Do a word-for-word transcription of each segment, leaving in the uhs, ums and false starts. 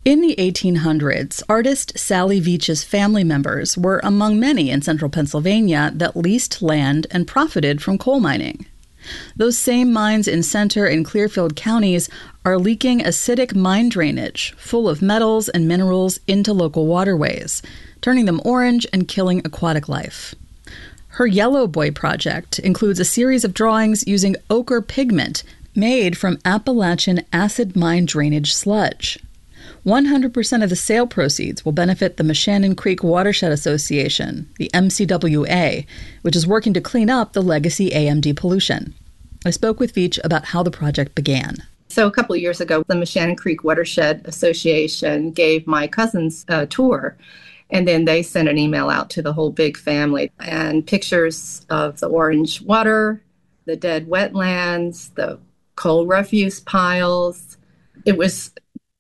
In the eighteen hundreds, artist Sally Veitch's family members were among many in central Pennsylvania that leased land and profited from coal mining. Those same mines in Center and Clearfield counties are leaking acidic mine drainage full of metals and minerals into local waterways, turning them orange and killing aquatic life. Her Yellow Boy project includes a series of drawings using ochre pigment made from Appalachian acid mine drainage sludge. one hundred percent of the sale proceeds will benefit the Moshannon Creek Watershed Association, the M C W A, which is working to clean up the legacy A M D pollution. I spoke with Veitch about how the project began. So a couple of years ago, the Moshannon Creek Watershed Association gave my cousins a tour, and then they sent an email out to the whole big family, and pictures of the orange water, the dead wetlands, the coal refuse piles. It was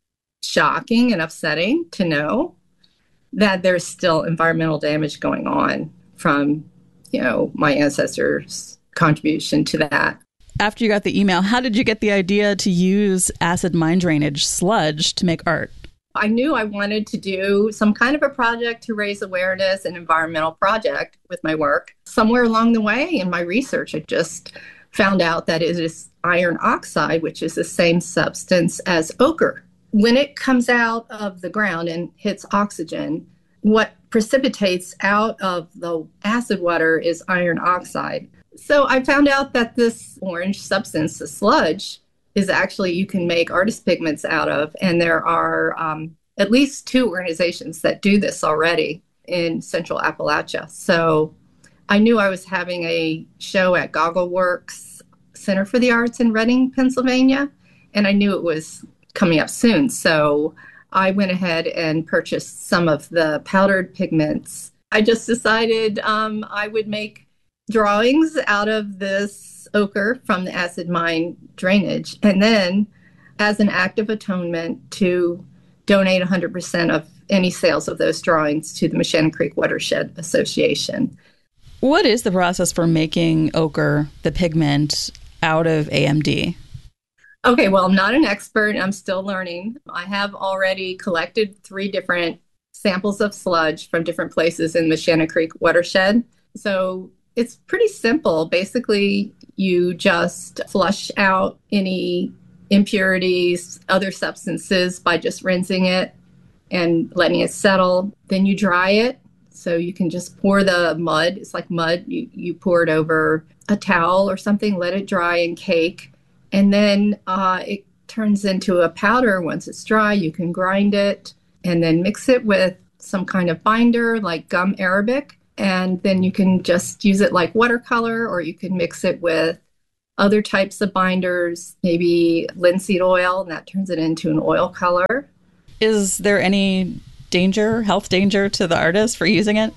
shocking and upsetting to know that there's still environmental damage going on from, you know, my ancestors' contribution to that. After you got the email, how did you get the idea to use acid mine drainage sludge to make art? I knew I wanted to do some kind of a project to raise awareness, an environmental project with my work. Somewhere along the way in my research, I just found out that it is iron oxide, which is the same substance as ochre. When it comes out of the ground and hits oxygen, what precipitates out of the acid water is iron oxide. So I found out that this orange substance, the sludge, is actually you can make artist pigments out of. And there are um, at least two organizations that do this already in Central Appalachia. So I knew I was having a show at Goggleworks Center for the Arts in Reading, Pennsylvania, and I knew it was coming up soon. So I went ahead and purchased some of the powdered pigments. I just decided um, I would make drawings out of this ochre from the acid mine drainage, and then as an act of atonement to donate one hundred percent of any sales of those drawings to the Moshannon Creek Watershed Association. What is the process for making ochre, the pigment, out of A M D? Okay, well, I'm not an expert. I'm still learning. I have already collected three different samples of sludge from different places in the Moshannon Creek Watershed. So it's pretty simple. Basically, you just flush out any impurities, other substances by just rinsing it and letting it settle. Then you dry it. So you can just pour the mud. It's like mud. You, you pour it over a towel or something, let it dry and cake. And then uh, it turns into a powder. Once it's dry, you can grind it and then mix it with some kind of binder like gum arabic. And then you can just use it like watercolor, or you can mix it with other types of binders, maybe linseed oil, and that turns it into an oil color. Is there any danger, health danger to the artist for using it?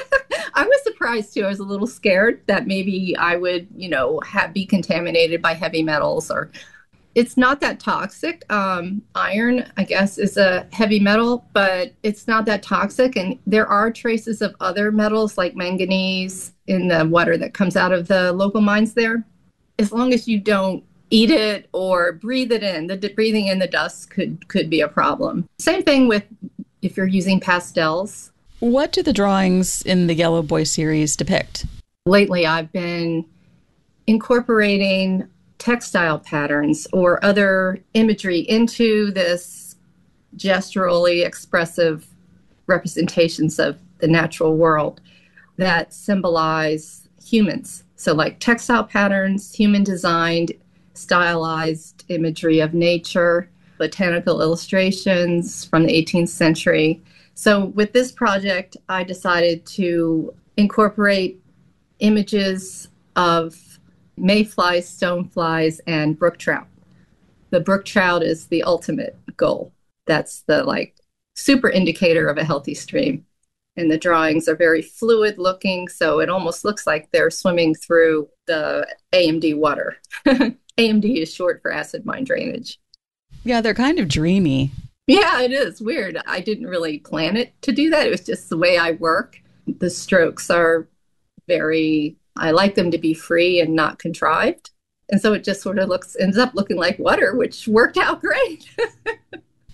I was surprised too. I was a little scared that maybe I would, you know, have, be contaminated by heavy metals. Or it's not that toxic. Um, iron, I guess, is a heavy metal, but it's not that toxic. And there are traces of other metals like manganese in the water that comes out of the local mines there. As long as you don't eat it or breathe it in, the d- breathing in the dust could could be a problem. Same thing with if you're using pastels. What do the drawings in the Yellow Boy series depict? Lately, I've been incorporating textile patterns or other imagery into this gesturally expressive representations of the natural world that symbolize humans. So like textile patterns, human designed, stylized imagery of nature, botanical illustrations from the eighteenth century. So with this project, I decided to incorporate images of mayflies, stoneflies, and brook trout. The brook trout is the ultimate goal. That's the like super indicator of a healthy stream. And the drawings are very fluid looking, so it almost looks like they're swimming through the A M D water. A M D is short for acid mine drainage. Yeah, they're kind of dreamy. Yeah, it is weird. I didn't really plan it to do that. It was just the way I work. The strokes are very, I like them to be free and not contrived. And so it just sort of looks, ends up looking like water, which worked out great.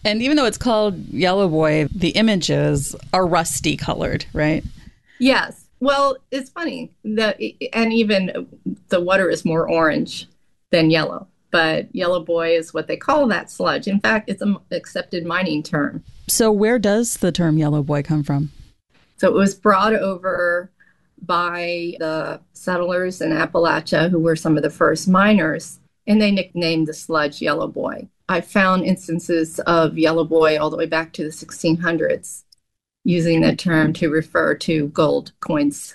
And even though it's called Yellow Boy, the images are rusty colored, right? Yes. Well, it's funny that, and even the water is more orange than yellow, but Yellow Boy is what they call that sludge. In fact, it's an accepted mining term. So where does the term Yellow Boy come from? So it was brought over by the settlers in Appalachia, who were some of the first miners, and they nicknamed the sludge Yellow Boy. I found instances of Yellow Boy all the way back to the sixteen hundreds, using that term to refer to gold coins.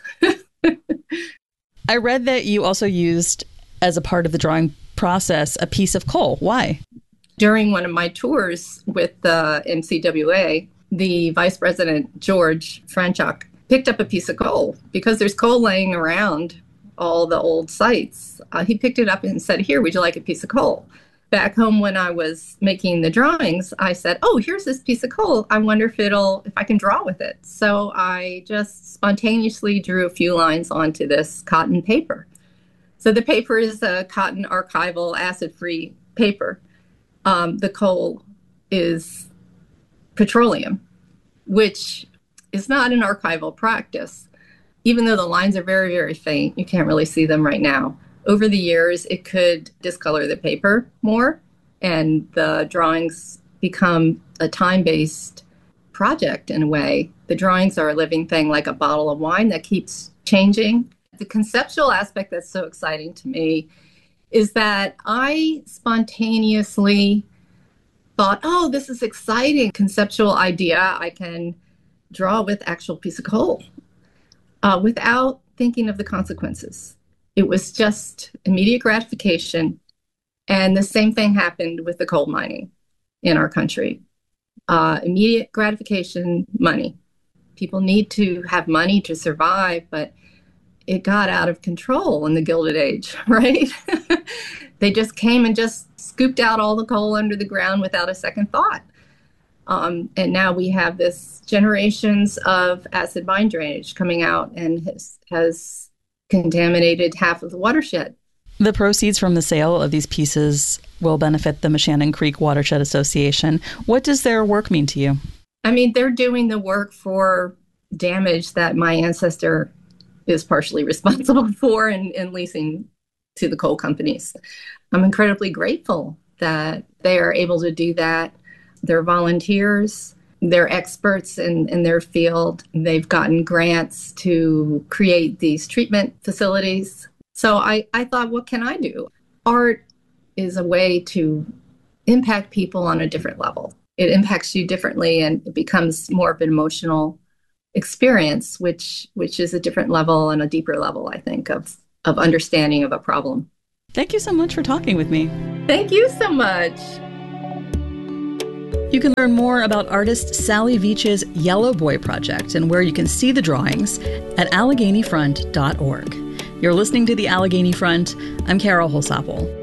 I read that you also used, as a part of the drawing process, a piece of coal. Why? During one of my tours with the N C W A, the vice president, George Franchuk, picked up a piece of coal because there's coal laying around all the old sites. Uh, he picked it up and said, "Here, would you like a piece of coal?" Back home when I was making the drawings, I said, "Oh, here's this piece of coal. I wonder if it'll, if I can draw with it." So I just spontaneously drew a few lines onto this cotton paper. So the paper is a cotton archival acid-free paper. Um, the coal is petroleum, which is not an archival practice. Even though the lines are very, very faint, you can't really see them right now. Over the years, it could discolor the paper more, and the drawings become a time-based project in a way. The drawings are a living thing, like a bottle of wine that keeps changing. The conceptual aspect that's so exciting to me is that I spontaneously thought, oh, this is exciting conceptual idea. I can draw with actual piece of coal uh, without thinking of the consequences. It was just immediate gratification. And the same thing happened with the coal mining in our country. Uh, immediate gratification, money. People need to have money to survive, but it got out of control in the Gilded Age, right? They just came and just scooped out all the coal under the ground without a second thought. Um, and now we have this generations of acid mine drainage coming out and has, has contaminated half of the watershed. The proceeds from the sale of these pieces will benefit the Moshannon Creek Watershed Association. What does their work mean to you? I mean, they're doing the work for damage that my ancestor is partially responsible for and, and leasing to the coal companies. I'm incredibly grateful that they are able to do that. They're volunteers. They're experts in, in their field. They've gotten grants to create these treatment facilities. So I, I thought, what can I do? Art is a way to impact people on a different level. It impacts you differently, and it becomes more of an emotional experience, which which is a different level and a deeper level, I think, of, of understanding of a problem. Thank you so much for talking with me. Thank you so much. You can learn more about artist Sally Veach's Yellow Boy project and where you can see the drawings at allegheny front dot org. You're listening to The Allegheny Front. I'm Carol Holsapple.